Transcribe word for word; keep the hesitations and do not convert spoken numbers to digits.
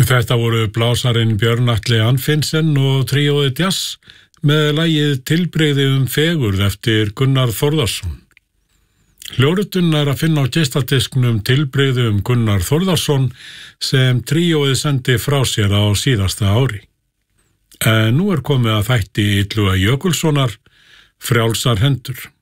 Þetta voru blásarinn Björn Atli Anfinsen og tríóið Djass með lagið Tilbrigði um fegurð eftir Gunnar Þórðarsson. Hljóritun er að finna á geisladisknum Tilbrigði um Gunnar Þórðarsson sem tríóið sendi frá sér á síðasta ári. En nú er komið að þætti Illuga Jökulssonar, Frjálsar hendur.